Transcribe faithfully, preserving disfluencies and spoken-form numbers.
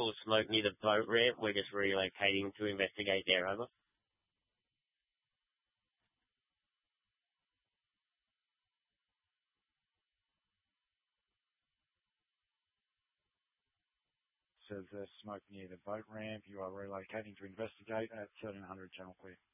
or smoke near the boat ramp. We're just relocating to investigate there, over. Says there's smoke near the boat ramp. You are relocating to investigate at thirteen hundred Channel Clear.